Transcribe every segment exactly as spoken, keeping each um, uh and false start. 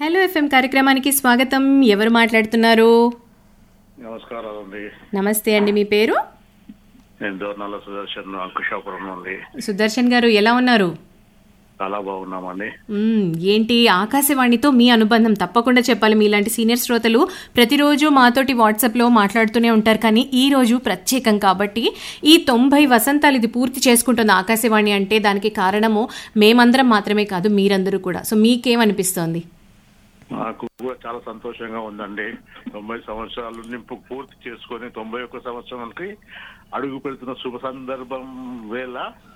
Hello FM కార్యక్రమానికి స్వాగతం. ఎవరు మాట్లాడుతున్నారు? నమస్కారం అండి. నమస్తే అండి, మీ పేరు? నేను దోర్నాల సుదర్శన్, అంకుశాపురం నుండి. సుదర్శన్ గారు ఎలా ఉన్నారు? చాలా బాగున్నామండి. మ్మ్, ఏంటి ఆకాశవాణితో మీ అనుబంధం తప్పకుండా చెప్పాలి. మీలాంటి సీనియర్ శ్రోతలు ప్రతిరోజు మాతోటి వాట్సాప్లో మాట్లాడుతూనే ఉంటారు, కానీ ఈ రోజు ప్రత్యేకం కాబట్టి ఈ తొంభై వసంతాలు ఇది పూర్తి చేసుకుంటుంది ఆకాశవాణి అంటే దానికి కారణము మేమందరం మాత్రమే కాదు, మీరందరూ కూడా. సో మీకేమనిపిస్తోంది? నాకు కూడా చాలా సంతోషంగా ఉందండి. తొంభై సంవత్సరాలు నింపు పూర్తి చేసుకొని తొంభై ఒక్క సంవత్సరానికి అడుగు పెడుతున్న శుభ సందర్భం వేళ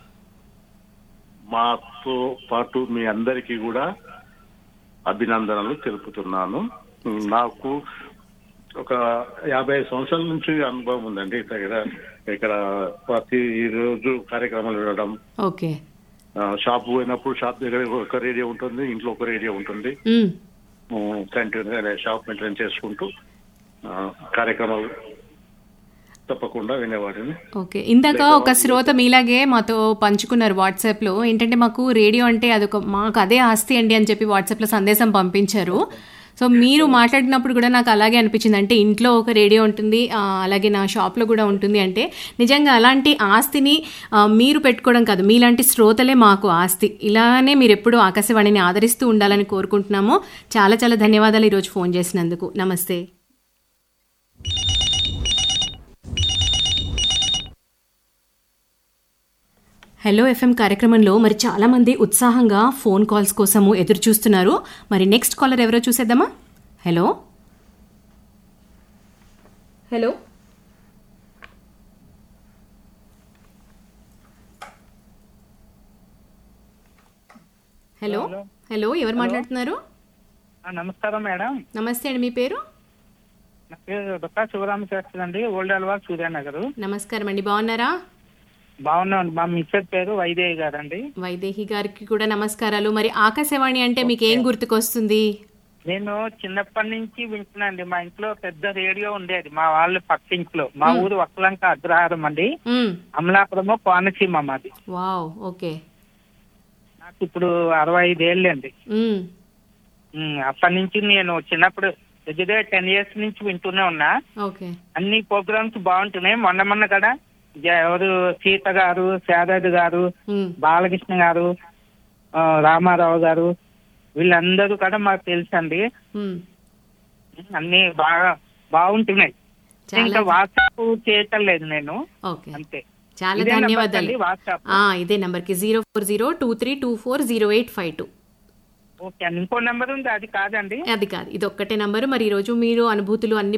మాతో పాటు మీ అందరికీ కూడా అభినందనలు తెలుపుతున్నాను. నాకు ఒక యాభై సంవత్సరాల నుంచి అనుభవం ఉందండి. ఇక్కడ ఇక్కడ ప్రతి రోజు కార్యక్రమాలు వినడం. ఓకే. షాప్ పోయినప్పుడు షాప్ దగ్గర ఒక రేడియో ఉంటుంది, ఇంట్లో ఒక రేడియో ఉంటుంది. కంటిన్యూగా షాప్ మెయింటైన్ చేసుకుంటూ కార్యక్రమాలు తప్పకుండా వినేవాడిని. ఓకే. ఇందాక ఒక శ్రోత మీలాగే మాతో పంచుకున్నారు వాట్సాప్లో, ఏంటంటే మాకు రేడియో అంటే అదొక మాకు అదే ఆస్తి అండి అని చెప్పి వాట్సాప్లో సందేశం పంపించారు. సో మీరు మాట్లాడినప్పుడు కూడా నాకు అలాగే అనిపించింది. అంటే ఇంట్లో ఒక రేడియో ఉంటుంది, అలాగే నా షాప్లో కూడా ఉంటుంది. అంటే నిజంగా అలాంటి ఆస్తిని మీరు పెట్టుకోవడం కాదు, మీలాంటి శ్రోతలే మాకు ఆస్తి. ఇలానే మీరు ఎప్పుడూ ఆకాశవాణిని ఆదరిస్తూ ఉండాలని కోరుకుంటున్నాము. చాలా చాలా ధన్యవాదాలు ఈరోజు ఫోన్ చేసినందుకు. నమస్తే. హలో ఎఫ్ఎం కార్యక్రమంలో మరి చాలామంది ఉత్సాహంగా ఫోన్ కాల్స్ కోసము ఎదురు చూస్తున్నారు. మరి నెక్స్ట్ కాలర్ ఎవరో చూసేద్దామా? హలో హలో హలో హలో ఎవరు మాట్లాడుతున్నారు? నమస్కారం మేడం. నమస్తే అండి, మీ పేరు? నా పేరు డొక్కా శివరామ శాస్త్రి అండి, ఓల్డ్ అల్వాల్ సూర్యానగర్. నమస్కారం అండి, బాగున్నారా? బాగున్నాను. మా మిస్టర్ పేరు వైదేహి గారు అండి. వైదేహి గారికి కూడా నమస్కారాలు. మరి ఆకాశవాణి అంటే మీకు ఏం గుర్తుకొస్తుంది? నేను చిన్నప్పటి నుంచి వింటున్నాండి. మా ఇంట్లో పెద్ద రేడియో ఉండేది, మా వాళ్ళు పక్కింట్లో. మా ఊరు వక్కలంక అగ్రహారం అండి, అమలాపురము కోనసీమ మాది. Wow, okay. నాకు ఇప్పుడు అరవై ఐదు ఏళ్ళు అండి. అప్పటి నుంచి నేను చిన్నప్పుడు దగ్గర టెన్ ఇయర్స్ నుంచి వింటూనే ఉన్నా. అన్ని ప్రోగ్రామ్స్ బాగుంటున్నాయి. మొన్న మొన్న కదా ఎవరు సీత గారు, శారద గారు, బాలకృష్ణ గారు, రామారావు గారు, వీళ్ళందరూ కూడా మాకు తెలుసండి. అన్ని బాగా బాగుంటున్నాయి. ఇంకా వాట్సాప్ చేయటం లేదు నేను, అంతే. చాలా ధన్యవాదాలు. వాట్సాప్ ఇదే నంబర్ కి zero four zero two three two four zero eight five two. Okay అండి. ఇంకో నెంబర్ ఉంది, అది కాదండి? అది కాదు, ఇది ఒక్కటే నంబరు. మరి ఈ రోజు మీరు అనుభూతులు అన్ని